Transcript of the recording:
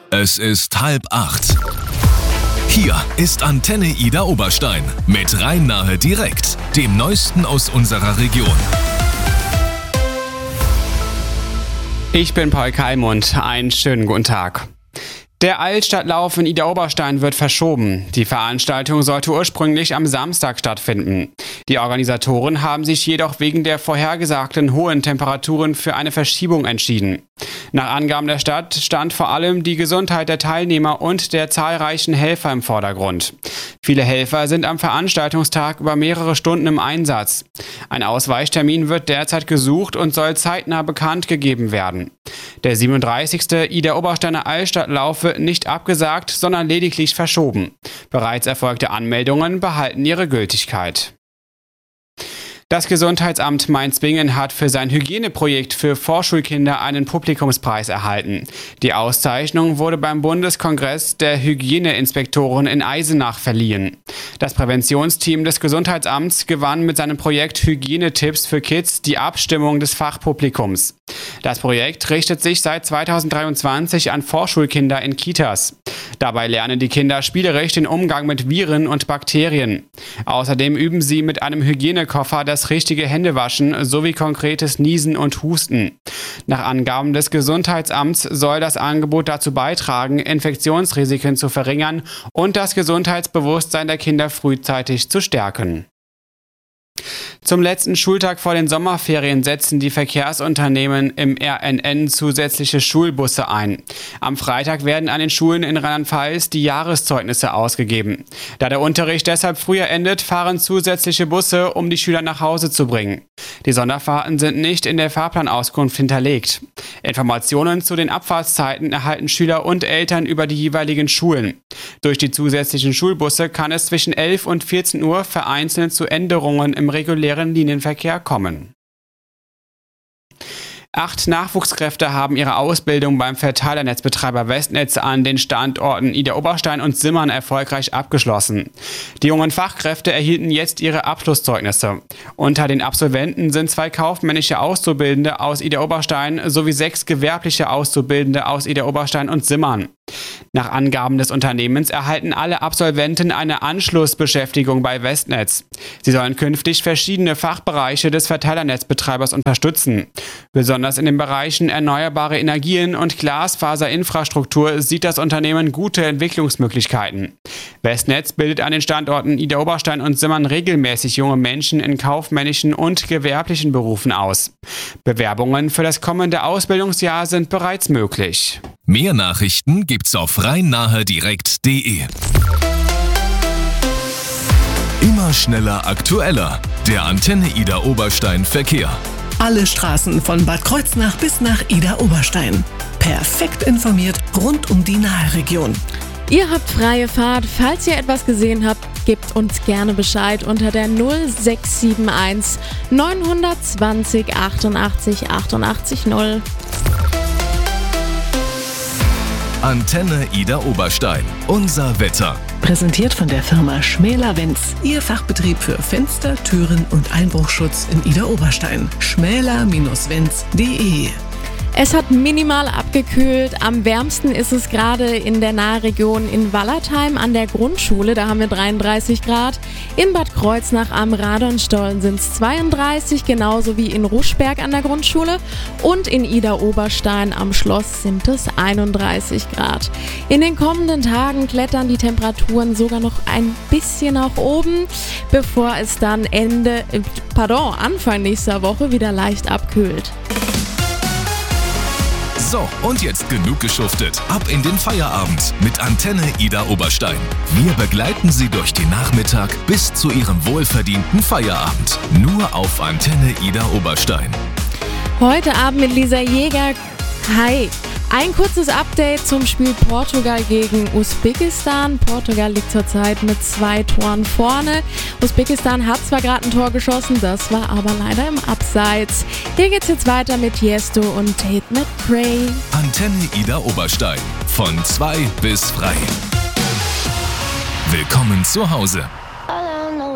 Es ist 7:30. Hier ist Antenne Ida Oberstein mit Rhein-Nahe direkt, dem Neuesten aus unserer Region. Ich bin Paul Kalmund, einen schönen guten Tag. Der Altstadtlauf in Ida Oberstein wird verschoben. Die Veranstaltung sollte ursprünglich am Samstag stattfinden. Die Organisatoren haben sich jedoch wegen der vorhergesagten hohen Temperaturen für eine Verschiebung entschieden. Nach Angaben der Stadt stand vor allem die Gesundheit der Teilnehmer und der zahlreichen Helfer im Vordergrund. Viele Helfer sind am Veranstaltungstag über mehrere Stunden im Einsatz. Ein Ausweichtermin wird derzeit gesucht und soll zeitnah bekannt gegeben werden. Der 37. Ida Obersteiner Altstadtlauf wird nicht abgesagt, sondern lediglich verschoben. Bereits erfolgte Anmeldungen behalten ihre Gültigkeit. Das Gesundheitsamt Mainz-Bingen hat für sein Hygieneprojekt für Vorschulkinder einen Publikumspreis erhalten. Die Auszeichnung wurde beim Bundeskongress der Hygieneinspektoren in Eisenach verliehen. Das Präventionsteam des Gesundheitsamts gewann mit seinem Projekt Hygienetipps für Kids die Abstimmung des Fachpublikums. Das Projekt richtet sich seit 2023 an Vorschulkinder in Kitas. Dabei lernen die Kinder spielerisch den Umgang mit Viren und Bakterien. Außerdem üben sie mit einem Hygienekoffer das richtige Händewaschen sowie konkretes Niesen und Husten. Nach Angaben des Gesundheitsamts soll das Angebot dazu beitragen, Infektionsrisiken zu verringern und das Gesundheitsbewusstsein der Kinder frühzeitig zu stärken. Zum letzten Schultag vor den Sommerferien setzen die Verkehrsunternehmen im RNN zusätzliche Schulbusse ein. Am Freitag werden an den Schulen in Rheinland-Pfalz die Jahreszeugnisse ausgegeben. Da der Unterricht deshalb früher endet, fahren zusätzliche Busse, um die Schüler nach Hause zu bringen. Die Sonderfahrten sind nicht in der Fahrplanauskunft hinterlegt. Informationen zu den Abfahrtszeiten erhalten Schüler und Eltern über die jeweiligen Schulen. Durch die zusätzlichen Schulbusse kann es zwischen 11 und 14 Uhr vereinzelt zu Änderungen im regulären Linienverkehr kommen. 8 Nachwuchskräfte haben ihre Ausbildung beim Verteilernetzbetreiber Westnetz an den Standorten Ida Oberstein und Simmern erfolgreich abgeschlossen. Die jungen Fachkräfte erhielten jetzt ihre Abschlusszeugnisse. Unter den Absolventen sind 2 kaufmännische Auszubildende aus Ida Oberstein sowie 6 gewerbliche Auszubildende aus Ida Oberstein und Simmern. Nach Angaben des Unternehmens erhalten alle Absolventen eine Anschlussbeschäftigung bei Westnetz. Sie sollen künftig verschiedene Fachbereiche des Verteilernetzbetreibers unterstützen. Besonders in den Bereichen erneuerbare Energien und Glasfaserinfrastruktur sieht das Unternehmen gute Entwicklungsmöglichkeiten. Westnetz bildet an den Standorten Ida Oberstein und Simmern regelmäßig junge Menschen in kaufmännischen und gewerblichen Berufen aus. Bewerbungen für das kommende Ausbildungsjahr sind bereits möglich. Mehr Nachrichten gibt's auf rhein-nahe-direkt.de. Immer schneller, aktueller. Der Antenne Ida Oberstein Verkehr. Alle Straßen von Bad Kreuznach bis nach Ida Oberstein. Perfekt informiert rund um die Naheregion. Ihr habt freie Fahrt. Falls ihr etwas gesehen habt, gebt uns gerne Bescheid unter der 0671 920 88 88 0. Antenne Ida Oberstein. Unser Wetter. Präsentiert von der Firma Schmäler-Wenz. Ihr Fachbetrieb für Fenster, Türen und Einbruchschutz in Ida Oberstein. schmäler-wenz.de. Es hat minimal abgekühlt. Am wärmsten ist es gerade in der Nahregion in Wallertheim an der Grundschule. Da haben wir 33 Grad. In Bad Kreuznach am Radonstollen sind es 32, genauso wie in Ruschberg an der Grundschule. Und in Ida Oberstein am Schloss sind es 31 Grad. In den kommenden Tagen klettern die Temperaturen sogar noch ein bisschen nach oben, bevor es dann Anfang nächster Woche wieder leicht abkühlt. So, und jetzt genug geschuftet. Ab in den Feierabend mit Antenne Ida Oberstein. Wir begleiten Sie durch den Nachmittag bis zu Ihrem wohlverdienten Feierabend. Nur auf Antenne Ida Oberstein. Heute Abend mit Lisa Jäger. Hi. Ein kurzes Update zum Spiel Portugal gegen Usbekistan. Portugal liegt zurzeit mit 2 Toren vorne. Usbekistan hat zwar gerade ein Tor geschossen, das war aber leider im Abseits. Hier geht's jetzt weiter mit Tiesto und Tate McRae. Antenne Ida Oberstein. Von 2 bis frei. Willkommen zu Hause.